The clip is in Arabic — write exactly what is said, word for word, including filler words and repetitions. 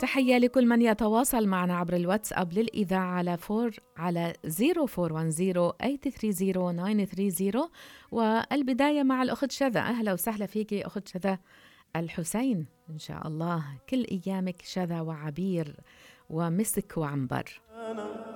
تحية لكل من يتواصل معنا عبر الواتساب للإذاعة على فور على صفر أربعة واحد صفر ثمانية ثلاثين تسعة ثلاثين. والبداية مع الأخت شذا. أهلا وسهلا فيكي أخت شذا الحسين، إن شاء الله كل أيامك شذا وعبير ومسك وعنبر.